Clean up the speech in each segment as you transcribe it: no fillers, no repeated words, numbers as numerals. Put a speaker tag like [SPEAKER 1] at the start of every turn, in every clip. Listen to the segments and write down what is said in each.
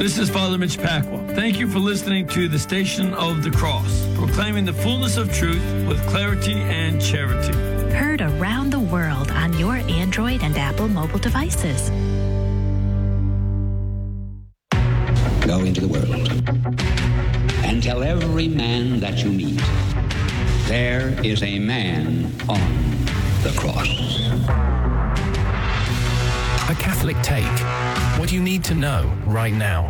[SPEAKER 1] This is Father Mitch Pacwa. Thank you for listening to the Station of the Cross, proclaiming the fullness of truth with clarity and charity.
[SPEAKER 2] Heard around the world on your Android and Apple mobile devices.
[SPEAKER 3] Go into the world and tell every man that you meet, there is a man on the cross.
[SPEAKER 4] A Catholic Take. What you need to know right now.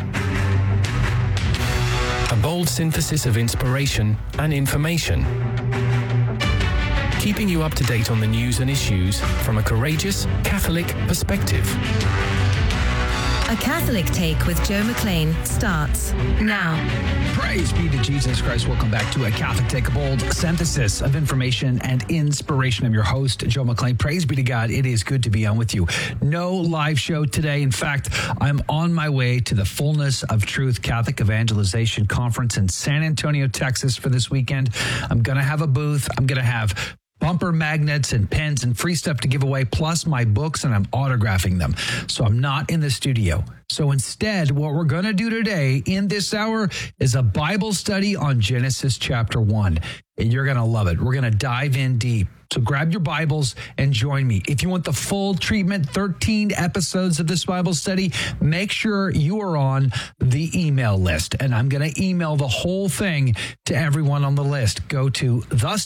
[SPEAKER 4] A bold synthesis of inspiration and information. Keeping you up to date on the news and issues from a courageous Catholic perspective.
[SPEAKER 5] A Catholic Take with Joe McLean starts now.
[SPEAKER 6] Praise be to Jesus Christ. Welcome back to A Catholic Take, a bold synthesis of information and inspiration. I'm your host, Joe McLean. Praise be to God. It is good to be on with you. No live show today. In fact, I'm on my way to the Fullness of Truth Catholic Evangelization Conference in San Antonio, Texas for this weekend. I'm going to have a booth. I'm going to have bumper magnets and pens and free stuff to give away, plus my books, and I'm autographing them. So I'm not in the studio. So instead, what we're going to do today in this hour is a Bible study on Genesis chapter 1. And you're going to love it. We're going to dive in deep. So grab your Bibles and join me. If you want the full treatment, 13 episodes of this Bible study, make sure you are on the email list. And I'm going to email the whole thing to everyone on the list. Go to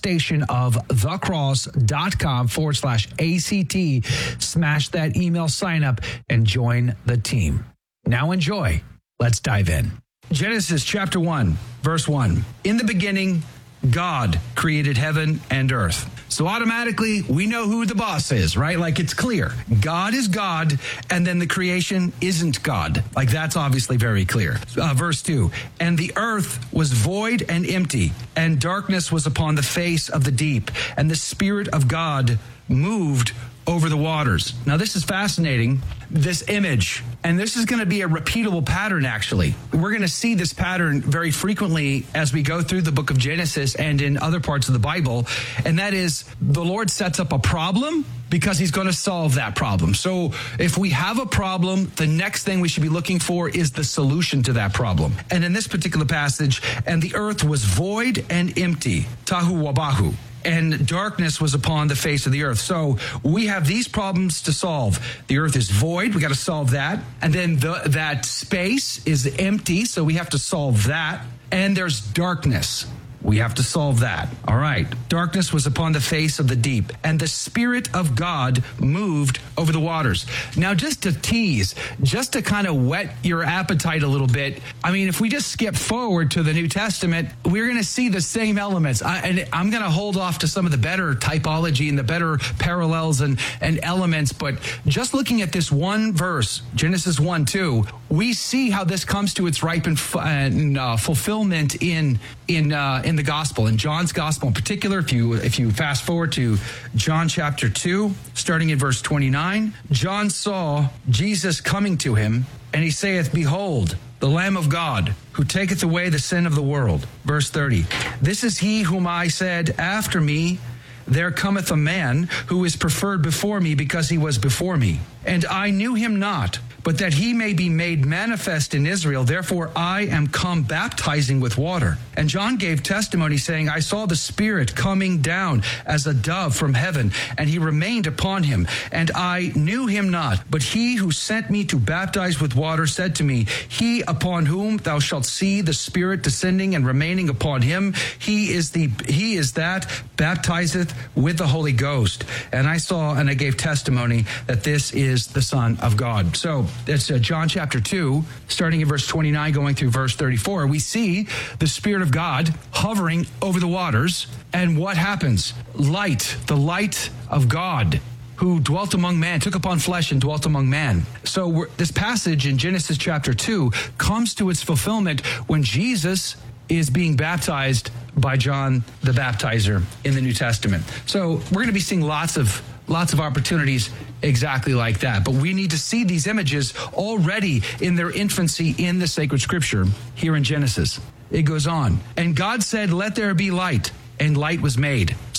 [SPEAKER 6] thestationofthecross.com/ACT, smash that email sign up, and join the team. Now enjoy. Let's dive in. Genesis chapter 1, verse 1. In the beginning, God created heaven and earth. So automatically, we know who the boss is, right? Like, it's clear. God is God, and then the creation isn't God. Like, that's obviously very clear. Verse 2, and the earth was void and empty, and darkness was upon the face of the deep, and the Spirit of God moved over the waters. Now, this is fascinating, this image, and this is going to be a repeatable pattern, actually. We're going to see this pattern very frequently as we go through the book of Genesis and in other parts of the Bible, and that is the Lord sets up a problem because he's going to solve that problem. So if we have a problem, the next thing we should be looking for is the solution to that problem. And in this particular passage, and the earth was void and empty, tahu wabahu, and darkness was upon the face of the earth. So we have these problems to solve. The earth is void. We got to solve that. And then that space is empty. So we have to solve that. And there's darkness. We have to solve that. All right. Darkness was upon the face of the deep, and the Spirit of God moved over the waters. Now, just to tease, just to kind of whet your appetite a little bit, I mean, if we just skip forward to the New Testament, we're going to see the same elements. And I'm going to hold off to some of the better typology and the better parallels and elements, but just looking at this one verse, Genesis 1:2, we see how this comes to its ripe and fulfillment in the gospel, in John's gospel in particular. If you fast forward to John chapter 2, starting in verse 29, John saw Jesus coming to him, and he saith, Behold, the Lamb of God, who taketh away the sin of the world. Verse 30, this is he whom I said, after me there cometh a man who is preferred before me, because he was before me. And I knew him not, but that he may be made manifest in Israel. Therefore I am come baptizing with water. And John gave testimony, saying, I saw the Spirit coming down as a dove from heaven, and he remained upon him. And I knew him not, but he who sent me to baptize with water said to me, He upon whom thou shalt see the Spirit descending and remaining upon him, he is that baptizeth with the Holy Ghost. And I saw, and I gave testimony that this is the Son of God. So that's John chapter 2, starting in verse 29, going through verse 34. We see the Spirit of God hovering over the waters. And what happens? Light, the light of God, who dwelt among man, took upon flesh and dwelt among man. So this passage in Genesis chapter 2 comes to its fulfillment when Jesus is being baptized by John the Baptizer in the New Testament. So we're going to be seeing lots of opportunities exactly like that. But we need to see these images already in their infancy in the sacred scripture here in Genesis. It goes on. And God said, let there be light. And light was made. So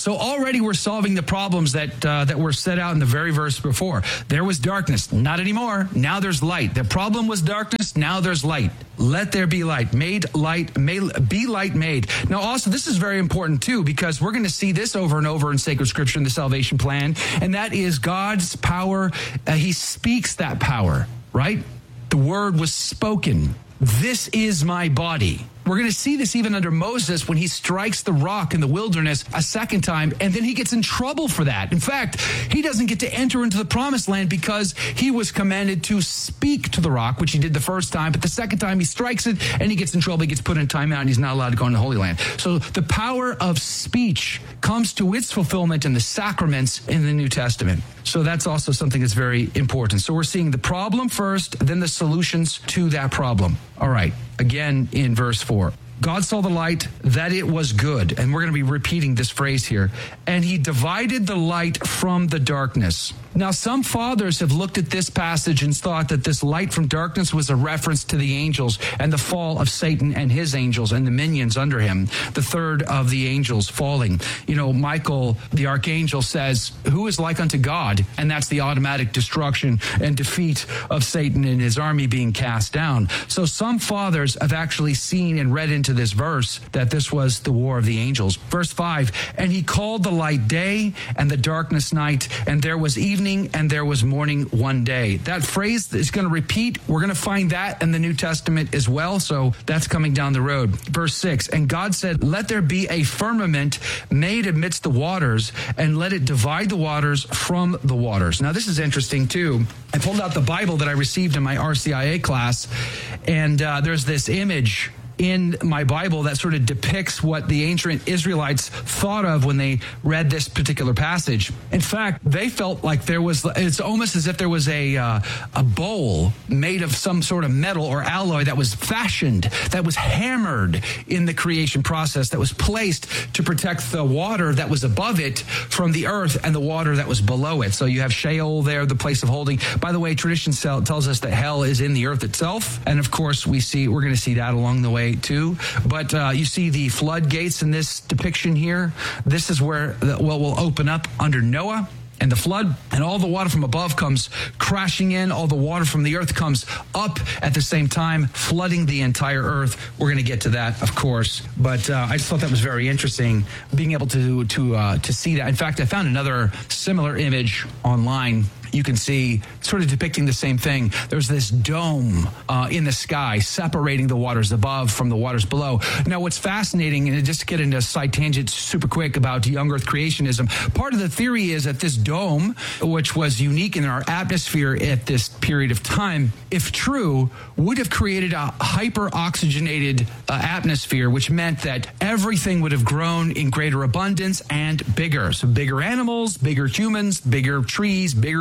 [SPEAKER 6] So already we're solving the problems that were set out in the very verse before. There was darkness. Not anymore. Now there's light. The problem was darkness. Now there's light. Let there be light. Made light. Be light made. Now also, this is very important too, because we're going to see this over and over in sacred scripture in the salvation plan. And that is God's power. He speaks that power, right? The word was spoken. This is my body. We're going to see this even under Moses when he strikes the rock in the wilderness a second time, and then he gets in trouble for that. In fact, he doesn't get to enter into the promised land because he was commanded to speak to the rock, which he did the first time, but the second time he strikes it and he gets in trouble. He gets put in timeout and he's not allowed to go into the Holy Land. So the power of speech comes to its fulfillment in the sacraments in the New Testament. So that's also something that's very important. So we're seeing the problem first, then the solutions to that problem. All right, again in verse 4. God saw the light, that it was good. And we're going to be repeating this phrase here. And he divided the light from the darkness. Now, some fathers have looked at this passage and thought that this light from darkness was a reference to the angels and the fall of Satan and his angels and the minions under him, the third of the angels falling. You know, Michael, the archangel, says, who is like unto God? And that's the automatic destruction and defeat of Satan and his army being cast down. So some fathers have actually seen and read into this verse that this was the war of the angels. Verse 5, and he called the light day and the darkness night, and there was evening and there was morning one day. That phrase is going to repeat. We're going to find that in the New Testament as well. So that's coming down the road. Verse 6, and God said, let there be a firmament made amidst the waters, and let it divide the waters from the waters. Now, this is interesting too. I pulled out the Bible that I received in my RCIA class, and there's this image in my Bible that sort of depicts what the ancient Israelites thought of when they read this particular passage. In fact, they felt like it's almost as if there was a bowl made of some sort of metal or alloy that was fashioned, that was hammered in the creation process, that was placed to protect the water that was above it from the earth and the water that was below it. So you have Sheol there, the place of holding. By the way, tradition tells us that hell is in the earth itself. And of course, we're going to see that along the way too. But you see the floodgates in this depiction here. This is where the well will open up under Noah and the flood, and all the water from above comes crashing in. All the water from the earth comes up at the same time, flooding the entire earth. We're going to get to that, of course. But I just thought that was very interesting, being able to see that. In fact, I found another similar image online. You can see sort of depicting the same thing. There's this dome in the sky separating the waters above from the waters below. Now, what's fascinating, and just to get into a side tangent super quick about young earth creationism, part of the theory is that this dome, which was unique in our atmosphere at this period of time, if true, would have created a hyper-oxygenated atmosphere, which meant that everything would have grown in greater abundance and bigger. So bigger animals, bigger humans, bigger trees, bigger.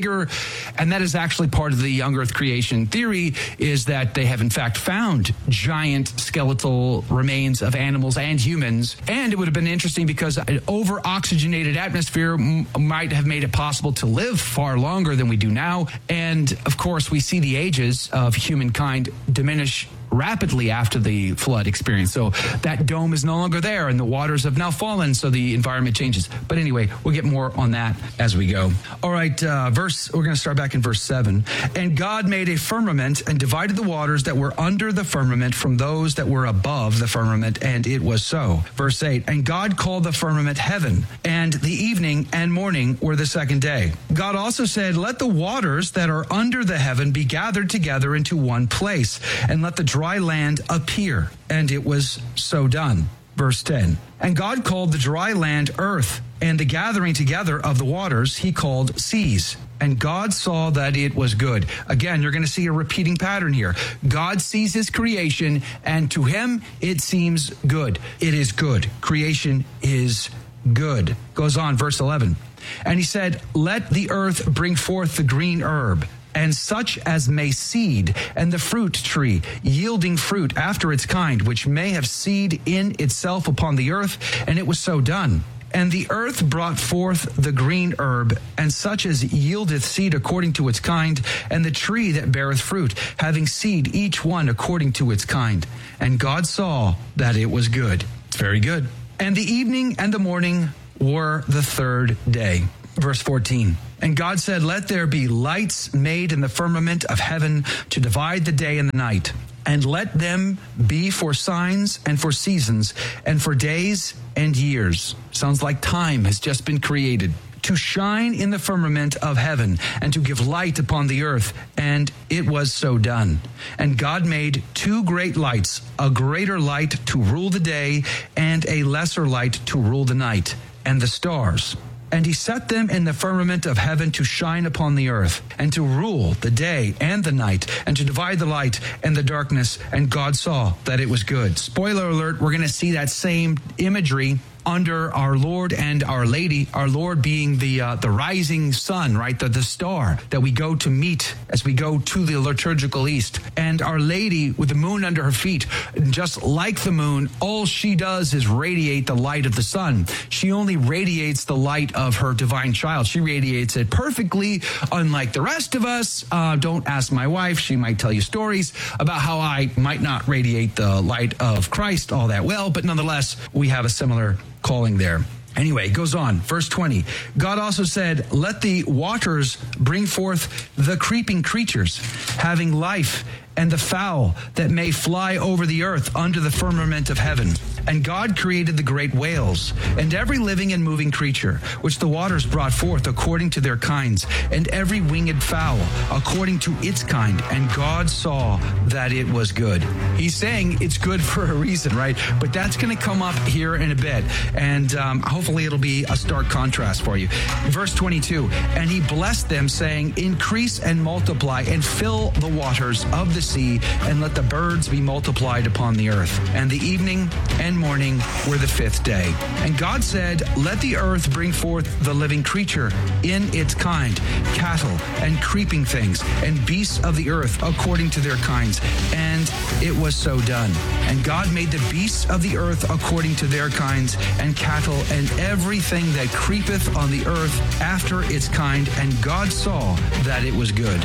[SPEAKER 6] And that is actually part of the young earth creation theory, is that they have in fact found giant skeletal remains of animals and humans. And it would have been interesting because an over-oxygenated atmosphere might have made it possible to live far longer than we do now. And of course, we see the ages of humankind diminish rapidly after the flood experience. So that dome is no longer there and the waters have now fallen, so the environment changes. But anyway, we'll get more on that as we go. All right, we're going to start back in verse 7. And God made a firmament and divided the waters that were under the firmament from those that were above the firmament, and it was so. Verse 8, and God called the firmament heaven, and the evening and morning were the second day. God also said, let the waters that are under the heaven be gathered together into one place, and let the dry land appear. And it was so done. Verse 10, and God called the dry land earth, and the gathering together of the waters he called seas. And God saw that it was good. Again, you're going to see a repeating pattern here. God sees his creation, and to him it seems good. It is good. Creation is good. Goes on, verse 11. And he said, let the earth bring forth the green herb, and such as may seed, and the fruit tree, yielding fruit after its kind, which may have seed in itself upon the earth. And it was so done. And the earth brought forth the green herb, and such as yieldeth seed according to its kind, and the tree that beareth fruit, having seed each one according to its kind. And God saw that it was good. It's very good. And the evening and the morning were the third day. Verse 14. And God said, let there be lights made in the firmament of heaven to divide the day and the night. And let them be for signs and for seasons and for days and years. Sounds like time has just been created. To shine in the firmament of heaven and to give light upon the earth. And it was so done. And God made two great lights, a greater light to rule the day and a lesser light to rule the night, and the stars. And he set them in the firmament of heaven to shine upon the earth, and to rule the day and the night, and to divide the light and the darkness. And God saw that it was good. Spoiler alert, we're going to see that same imagery under our Lord and Our Lady, our Lord being the rising sun, right? The star that we go to meet as we go to the liturgical east. And Our Lady with the moon under her feet, just like the moon, all she does is radiate the light of the sun. She only radiates the light of her divine child. She radiates it perfectly, unlike the rest of us. Don't ask my wife. She might tell you stories about how I might not radiate the light of Christ all that well, but nonetheless, we have a similar calling there. Anyway, it goes on. Verse 20. God also said, let the waters bring forth the creeping creatures, having life, and the fowl that may fly over the earth under the firmament of heaven. And God created the great whales, and every living and moving creature, which the waters brought forth according to their kinds, and every winged fowl according to its kind. And God saw that it was good. He's saying it's good for a reason, right? But that's going to come up here in a bit. And hopefully it'll be a stark contrast for you. Verse 22, and he blessed them, saying, increase and multiply, and fill the waters of the sea, and let the birds be multiplied upon the earth. And the evening and morning were the fifth day. And God said, let the earth bring forth the living creature in its kind, cattle and creeping things, and beasts of the earth according to their kinds. And it was so done. And God made the beasts of the earth according to their kinds, and cattle, and everything that creepeth on the earth after its kind. And God saw that it was good.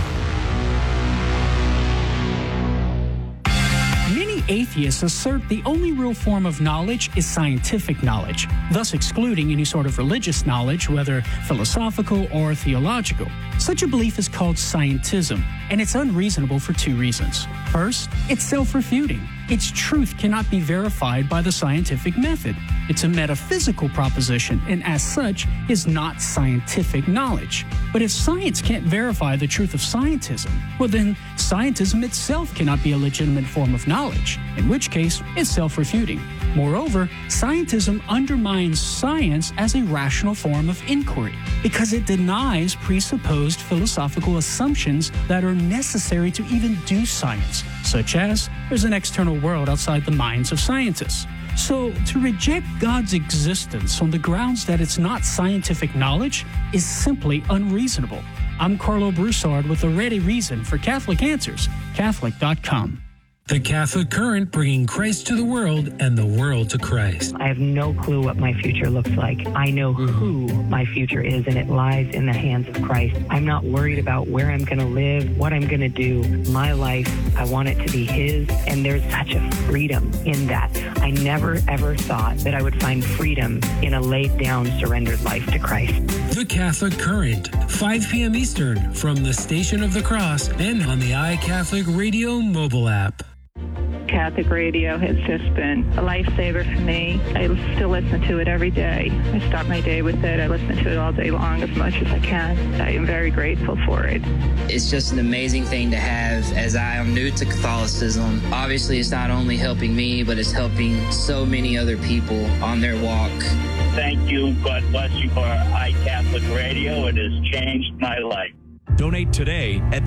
[SPEAKER 7] Atheists assert the only real form of knowledge is scientific knowledge, thus excluding any sort of religious knowledge, whether philosophical or theological. Such a belief is called scientism, and it's unreasonable for two reasons. First, it's self-refuting. Its truth cannot be verified by the scientific method. It's a metaphysical proposition, and as such, is not scientific knowledge. But if science can't verify the truth of scientism, well then, scientism itself cannot be a legitimate form of knowledge, in which case, it's self-refuting. Moreover, scientism undermines science as a rational form of inquiry, because it denies presupposed philosophical assumptions that are necessary to even do science, such as there's an external world outside the minds of scientists. So, to reject God's existence on the grounds that it's not scientific knowledge is simply unreasonable. I'm Carlo Broussard with a ready reason for Catholic Answers, Catholic.com.
[SPEAKER 4] The Catholic Current, bringing Christ to the world and the world to Christ.
[SPEAKER 8] I have no clue what my future looks like. I know who my future is, and it lies in the hands of Christ. I'm not worried about where I'm going to live, what I'm going to do. My life, I want it to be His, and there's such a freedom in that. I never, ever thought that I would find freedom in a laid-down, surrendered life to Christ.
[SPEAKER 4] The Catholic Current, 5 p.m. Eastern, from the Station of the Cross and on the iCatholic Radio mobile app.
[SPEAKER 9] Catholic radio has just been a lifesaver for me. I still listen to it every day. I start my day with it. I listen to it all day long as much as I can. I am very grateful for it.
[SPEAKER 10] It's just an amazing thing to have, as I am new to Catholicism. Obviously, it's not only helping me, but it's helping so many other people on their walk.
[SPEAKER 11] Thank you. God bless you for iCatholic Radio. It has changed my life.
[SPEAKER 12] Donate today at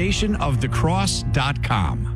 [SPEAKER 12] thestationofthecross.com.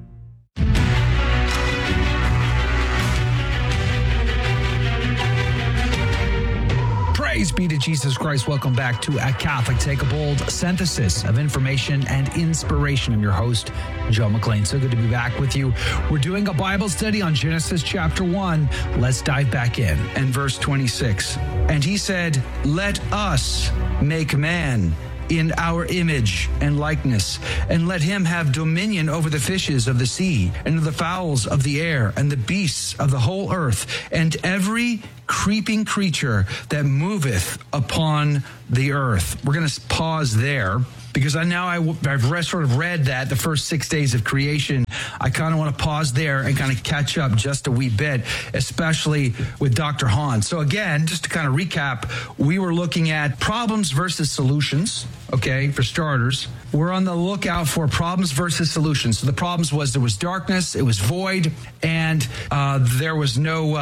[SPEAKER 6] Praise be to Jesus Christ. Welcome back to A Catholic Take, a bold synthesis of information and inspiration. I'm your host, Joe McLean. So good to be back with you. We're doing a Bible study on Genesis chapter 1. Let's dive back in. And verse 26. And he said, let us make man in our image and likeness, and let him have dominion over the fishes of the sea, and the fowls of the air, and the beasts of the whole earth, and every creeping creature that moveth upon the earth. We're going to pause there, because I've sort of read that the first 6 days of creation. I kind of want to pause there and kind of catch up just a wee bit, especially with Dr. Hahn. So again, just to kind of recap, we were looking at problems versus solutions. Okay, for starters, we're on the lookout for problems versus solutions. So the problems was there was darkness, it was void, and there was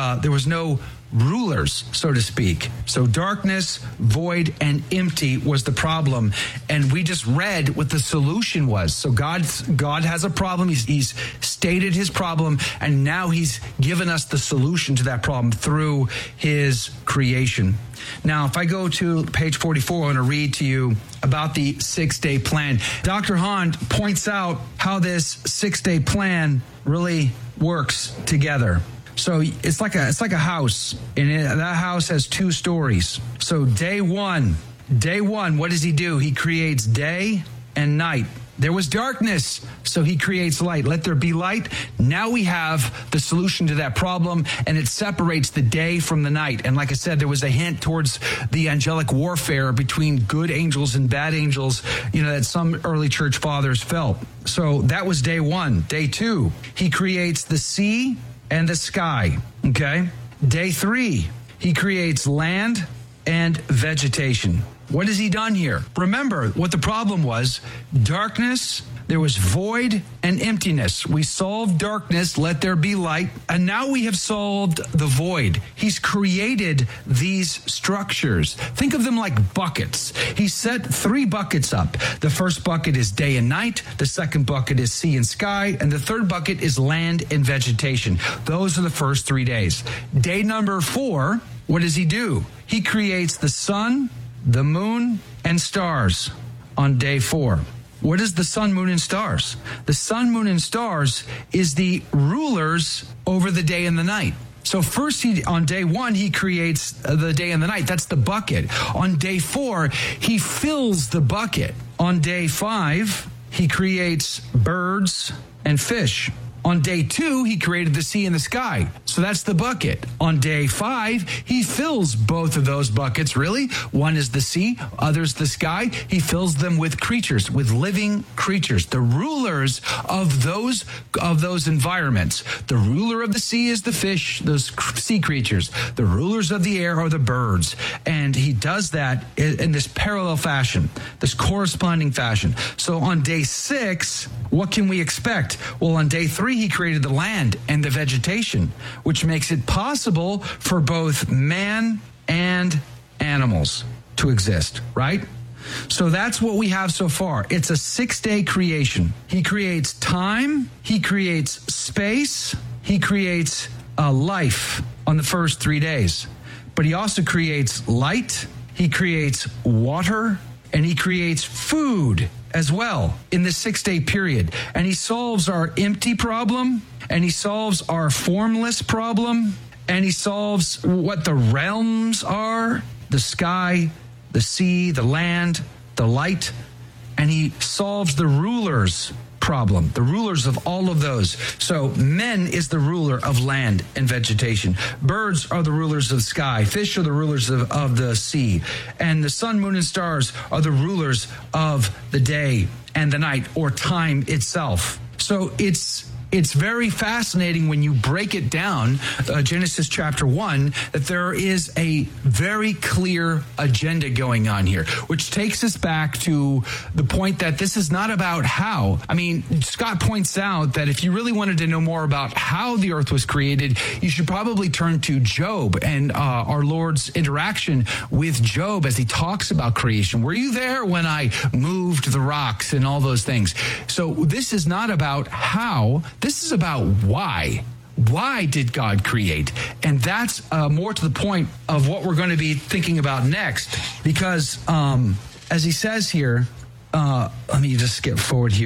[SPEAKER 6] no rulers, so to speak. So darkness, void, and empty was the problem. And we just read what the solution was. So God has a problem. He's stated his problem, and now he's given us the solution to that problem through his creation. Now, if I go to page 44, I want to read to you about the 6-day plan. Dr. Hahn points out how this 6-day plan really works together. So it's like a house, and that house has 2 stories. So day one, what does he do? He creates day and night. There was darkness, so he creates light. Let there be light. Now we have the solution to that problem, and it separates the day from the night. And like I said, there was a hint towards the angelic warfare between good angels and bad angels, that some early church fathers felt. So that was day 1. Day 2, he creates the sea and the sky. Okay. Day 3, he creates land and vegetation. What has he done here? Remember what the problem was: darkness, there was void and emptiness. We solved darkness, let there be light, and now we have solved the void. He's created these structures. Think of them like buckets. He set 3 buckets up. The first bucket is day and night, the second bucket is sea and sky, and the third bucket is land and vegetation. Those are the first 3 days. Day number 4, what does he do? He creates the sun, the moon, and stars on day 4. What is the sun, moon, and stars? The sun, moon, and stars is the rulers over the day and the night. So first, on day 1, he creates the day and the night. That's the bucket. On day 4, he fills the bucket. On day 5, he creates birds and fish. On day 2, he created the sea and the sky. So that's the bucket. On day 5, he fills both of those buckets, really. One is the sea, other's the sky. He fills them with creatures, with living creatures, the rulers of those environments. The ruler of the sea is the fish, those sea creatures. The rulers of the air are the birds. And he does that in this parallel fashion, this corresponding fashion. So on day 6, what can we expect? Well, on day 3, he created the land and the vegetation, which makes it possible for both man and animals to exist, right? So that's what we have so far. It's a 6-day creation. He creates time, he creates space, he creates a life on the first 3 days. But he also creates light, he creates water, and he creates food as well in this 6-day period. And he solves our empty problem, and he solves our formless problem, and he solves what the realms are: the sky, the sea, the land, the light, and he solves the rulers problem, the rulers of all of those. So men is the ruler of land and vegetation. Birds are the rulers of the sky. Fish are the rulers of the sea. And the sun, moon, and stars are the rulers of the day and the night, or time itself. So it's very fascinating when you break it down, Genesis chapter 1, that there is a very clear agenda going on here, which takes us back to the point that this is not about how. I mean, Scott points out that if you really wanted to know more about how the earth was created, you should probably turn to Job and our Lord's interaction with Job as he talks about creation. Were you there when I moved the rocks and all those things? So this is not about how. This is about why. Why did God create? And that's more to the point of what we're going to be thinking about next. Because as he says here, let me just skip forward here.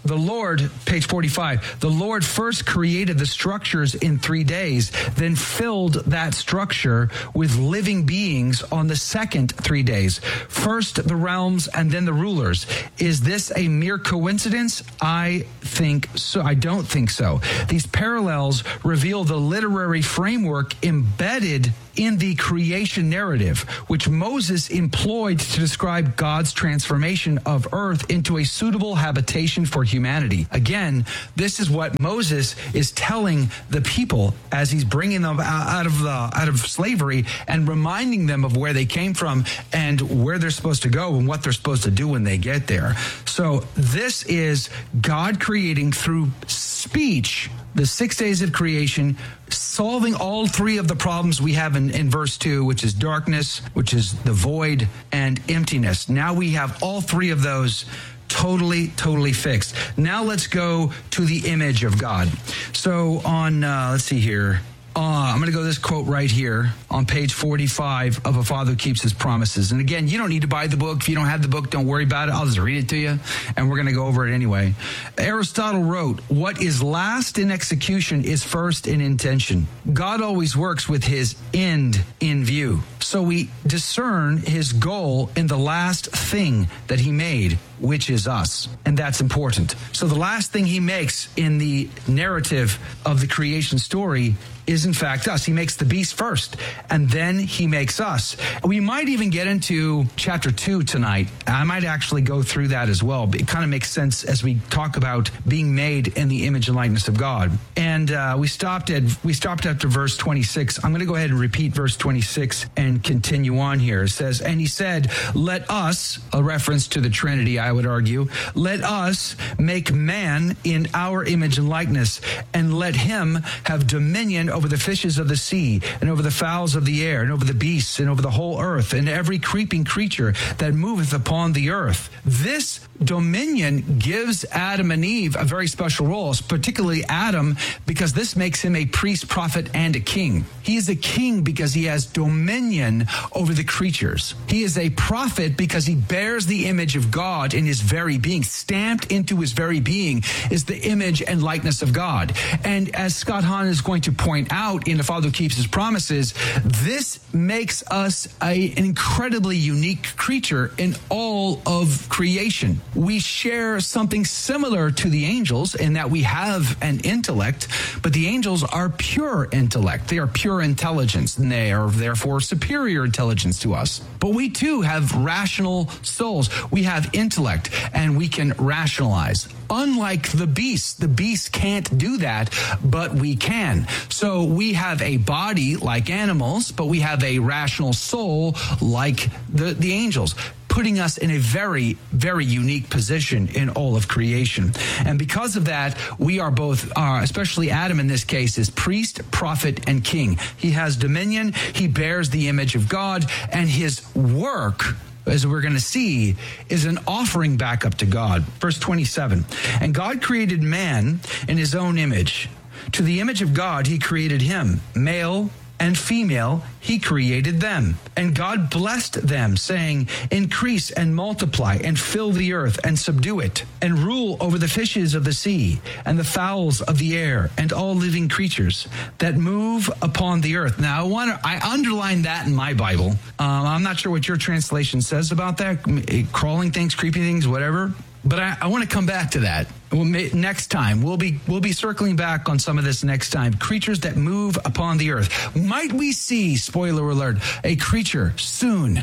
[SPEAKER 6] The Lord, page 45, the Lord first created the structures in 3 days, then filled that structure with living beings on the second 3 days. First the realms and then the rulers. Is this a mere coincidence? I think so. I don't think so. These parallels reveal the literary framework embedded in the creation narrative, which Moses employed to describe God's transformation of earth into a suitable habitation for humanity. Again, this is what Moses is telling the people as he's bringing them out of slavery and reminding them of where they came from and where they're supposed to go and what they're supposed to do when they get there. So this is God creating through speech the 6 days of creation, solving all three of the problems we have in verse 2, which is darkness, which is the void, and emptiness. Now we have all three of those totally fixed. Now let's go to the image of God. So on, let's see here. I'm going to go this quote right here on page 45 of A Father Who Keeps His Promises. And again, you don't need to buy the book. If you don't have the book, don't worry about it. I'll just read it to you, and we're going to go over it anyway. Aristotle wrote, "What is last in execution is first in intention." God always works with his end in view. So we discern his goal in the last thing that he made, which is us. And that's important. So the last thing he makes in the narrative of the creation story is in fact us. He makes the beast first, and then he makes us. We might even get into chapter 2 tonight. I might actually go through that as well. It kind of makes sense as we talk about being made in the image and likeness of God. And we stopped after verse 26. I'm going to go ahead and repeat verse 26 and continue on here. It says, "And he said, let us," a reference to the Trinity, I would argue, "let us make man in our image and likeness, and let him have dominion over the fishes of the sea, and over the fowls of the air, and over the beasts, and over the whole earth, and every creeping creature that moveth upon the earth." This dominion gives Adam and Eve a very special role, particularly Adam, because this makes him a priest, prophet, and a king. He is a king because he has dominion over the creatures. He is a prophet because he bears the image of God in his very being. Stamped into his very being is the image and likeness of God. And as Scott Hahn is going to point out in The Father Who Keeps His Promises, this makes us an incredibly unique creature in all of creation. We share something similar to the angels in that we have an intellect, but the angels are pure intellect. They are pure intelligence, and they are therefore superior intelligence to us. But we too have rational souls. We have intellect, and we can rationalize. Unlike the beast can't do that, but we can. So we have a body like animals, but we have a rational soul like the angels, putting us in a very, very unique position in all of creation. And because of that, we are both, especially Adam in this case, is priest, prophet, and king. He has dominion, he bears the image of God, and his work, as we're going to see, is an offering back up to God. Verse 27, "And God created man in his own image. To the image of God he created him. Male and female he created them. And God blessed them, saying, Increase and multiply and fill the earth and subdue it, and rule over the fishes of the sea and the fowls of the air and all living creatures that move upon the earth." Now, I underlined that in my Bible. I'm not sure what your translation says about that. Crawling things, creepy things, whatever. But I want to come back to that next time. We'll be circling back on some of this next time. Creatures that move upon the earth. Might we see, spoiler alert, a creature soon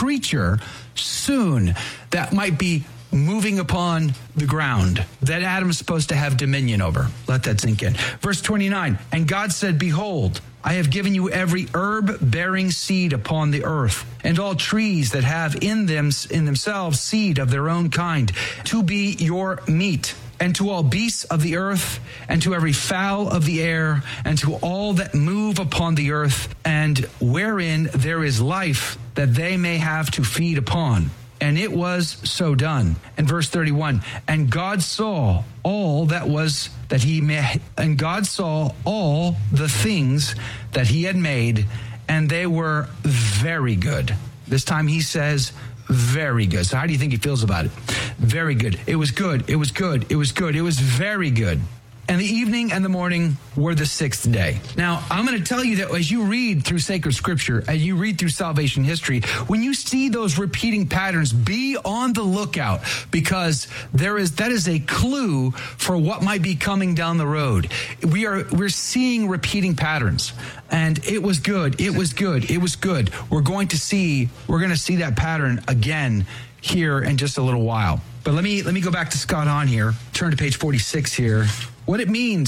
[SPEAKER 6] that might be moving upon the ground that Adam is supposed to have dominion over? Let that sink in. Verse 29, "And God said, Behold, I have given you every herb bearing seed upon the earth, and all trees that have in themselves seed of their own kind, to be your meat. And to all beasts of the earth, and to every fowl of the air, and to all that move upon the earth, and wherein there is life, that they may have to feed upon. And it was so done." And verse 31, "And God saw all and God saw all the things that he had made, and they were very good." This time he says very good. So how do you think he feels about it? very good. It was good. It was good. It was good. It was very good. And the evening and the morning were the sixth day. Now, I'm going to tell you that as you read through sacred scripture, as you read through salvation history, when you see those repeating patterns, be on the lookout, because that is a clue for what might be coming down the road. We're seeing repeating patterns, and it was good. It was good. It was good. We're going to see that pattern again here in just a little while. But let me go back to Scott Hahn here. Turn to page 46 here. What it means